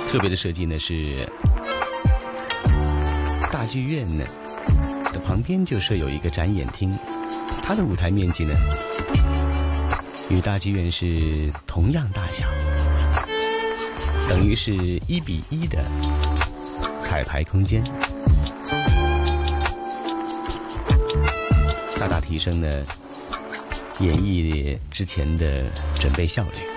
特别的设计呢是大剧院呢的旁边就设有一个展演厅，它的舞台面积呢与大剧院是同样大小，等于是1:1的彩排空间，大大提升了演绎之前的准备效率。